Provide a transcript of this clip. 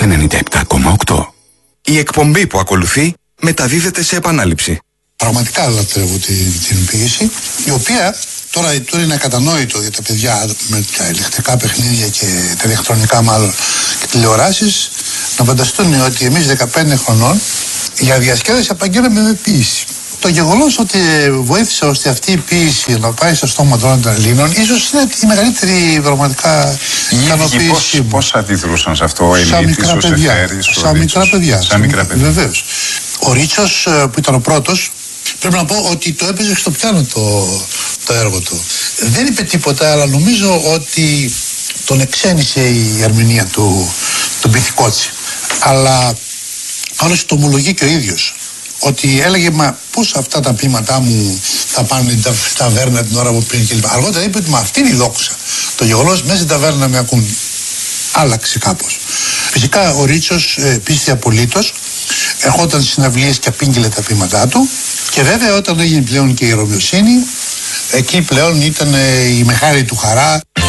97,8. Η εκπομπή που ακολουθεί μεταδίδεται σε επανάληψη. Πραγματικά λατρεύω την ποίηση, η οποία τώρα είναι ακατανόητο για τα παιδιά με τα ηλεκτρικά παιχνίδια και τα ηλεκτρονικά μάλλον και τηλεοράσεις να φανταστούν ότι εμείς 15 χρονών για διασκέδαση απαγγέλαμε με ποίηση. Το γεγονός ότι βοήθησε ώστε αυτή η ποίηση να πάει στο στόμα των Ελλήνων, ίσως είναι η μεγαλύτερη πραγματικά ικανοποίηση. Πώς αντιδρούσαν σε αυτό, ο Ελίτης, ο Σεφέρης, σαν μικρά παιδιά. Βεβαίως. Ο Ρίτσος που ήταν ο πρώτος, πρέπει να πω ότι το έπαιζε στο πιάνο το έργο του. Δεν είπε τίποτα, αλλά νομίζω ότι τον εξένησε η ερμηνεία του Πυθικότσι. Αλλά άλλωστε το ομολογεί και ο ίδιος. Ότι έλεγε, μα πώς αυτά τα ποίηματά μου θα πάνε στην ταβέρνα την ώρα που πίνει κλπ. Αργότερα είπε ότι μα αυτή είναι η δόξα. Το γεγονός μέσα στην ταβέρνα με ακούν. Άλλαξε κάπως. Φυσικά ο Ρίτσος πίστη απολύτως. Ερχόταν στις συναυλίες και απήγγειλε τα ποίηματά του. Και βέβαια όταν έγινε πλέον και η Ρωμιοσύνη, εκεί πλέον ήταν η μεγάλη του χαρά.